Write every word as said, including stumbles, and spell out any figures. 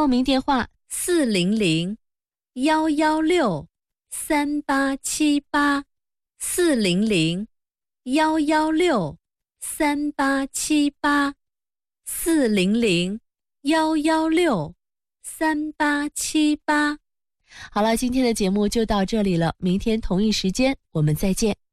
报名电话四零零幺幺六三八七八，四零零幺幺六三八七八，四零零幺幺六三八七八。 好了，今天的节目就到这里了，明天同一时间我们再见。